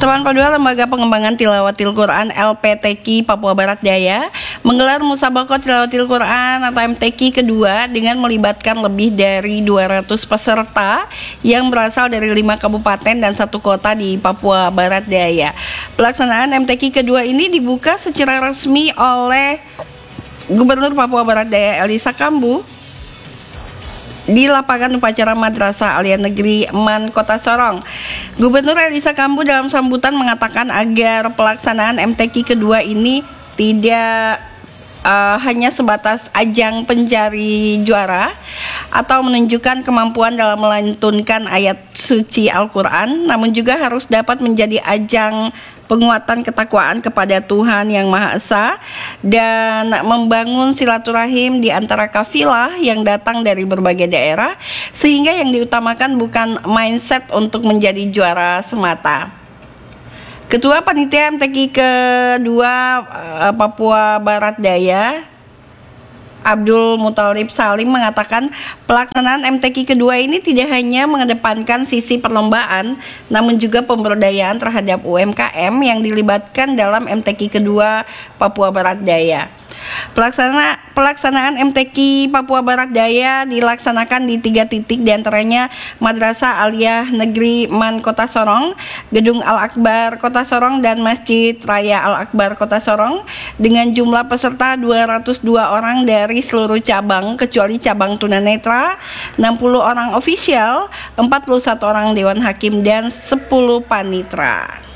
Persatuan Padua Lembaga Pengembangan Tilawatil Quran LPTQ Papua Barat Daya menggelar Musabaqah Tilawatil Quran atau MTQ kedua dengan melibatkan lebih dari 200 peserta yang berasal dari 5 kabupaten dan 1 kota di Papua Barat Daya. Pelaksanaan MTQ kedua ini dibuka secara resmi oleh Gubernur Papua Barat Daya Elisa Kambu di lapangan upacara Madrasah Alia Negeri Man Kota Sorong. Gubernur Elisa Kambu dalam sambutan mengatakan agar pelaksanaan MTQ kedua ini tidak hanya sebatas ajang pencari juara atau menunjukkan kemampuan dalam melantunkan ayat suci Al-Quran, namun juga harus dapat menjadi ajang penguatan ketakwaan kepada Tuhan Yang Maha Esa dan membangun silaturahim di antara kafilah yang datang dari berbagai daerah, sehingga yang diutamakan bukan mindset untuk menjadi juara semata. Ketua Panitia MTQ kedua Papua Barat Daya Abdul Muthalib Salim mengatakan pelaksanaan MTQ kedua ini tidak hanya mengedepankan sisi perlombaan, namun juga pemberdayaan terhadap UMKM yang dilibatkan dalam MTQ kedua Papua Barat Daya. Pelaksanaan MTQ Papua Barat Daya dilaksanakan di 3 titik, diantaranya Madrasah Aliyah Negeri Man Kota Sorong, Gedung Al-Akbar Kota Sorong, dan Masjid Raya Al-Akbar Kota Sorong, dengan jumlah peserta 202 orang dari seluruh cabang kecuali cabang tunanetra, 60 orang ofisial, 41 orang Dewan Hakim, dan 10 panitra.